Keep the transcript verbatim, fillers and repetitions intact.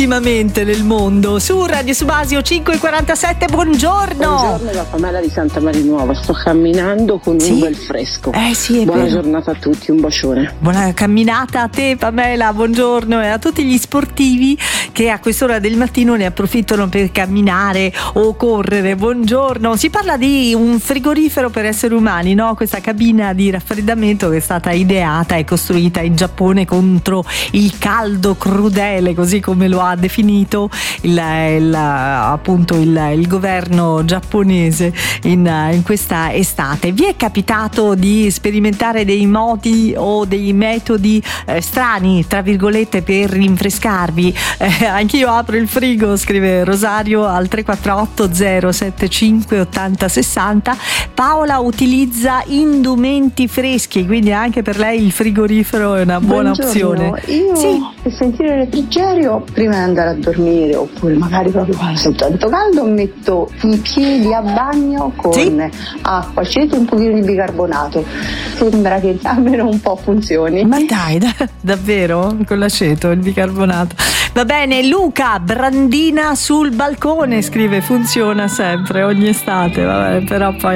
ultimamente nel mondo? Su Radio Subasio cinque e quarantasette, buongiorno. Buongiorno da Pamela di Santa Maria Nuova, sto camminando con sì? un bel fresco. Eh sì, è Buona vero. giornata a tutti, un bacione. Buona camminata a te Pamela, buongiorno, e a tutti gli sportivi che a quest'ora del mattino ne approfittano per camminare o correre. Buongiorno. Si parla di un frigorifero per esseri umani, no? Questa cabina di raffreddamento che è stata ideata e costruita in Giappone contro il caldo crudele, così come lo ha definito il, il, appunto il, il governo giapponese in, in questa estate. Vi è capitato di sperimentare dei modi o dei metodi eh, strani, tra virgolette, per rinfrescarvi? Eh, anch'io apro il frigo, scrive Rosario al tre quattro otto zero sette cinque ottanta sessanta. Paola utilizza indumenti freschi, quindi anche per lei il frigorifero è una buona Buongiorno. opzione. Io Sì. per sentire il refrigerio prima di andare a dormire, oppure magari proprio quando sono tanto caldo, metto i piedi a bagno con Sì. acqua, aceto e un pochino di bicarbonato. Sembra che almeno un po' funzioni. Ma dai, da- davvero? Con l'aceto, il bicarbonato. Va bene, Luca, brandina sul balcone, scrive, funziona sempre, ogni estate, vabbè, però poi